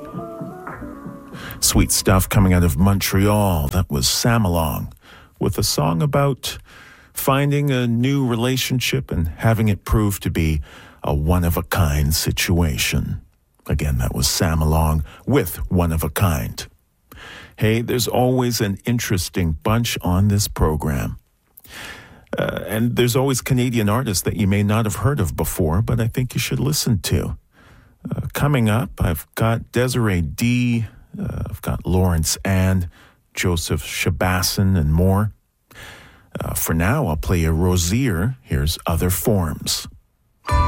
Sweet stuff coming out of Montreal. That was Samalong with a song about finding a new relationship and having it prove to be a one-of-a-kind situation. Again, that was Samalong with One of a Kind. Hey, there's always an interesting bunch on this program. And there's always Canadian artists that you may not have heard of before, but I think you should listen to. Coming up, I've got Desiree D., I've got Lawrence and Joseph Shabasson and more. For now, I'll play a Rosier. Here's Other Forms.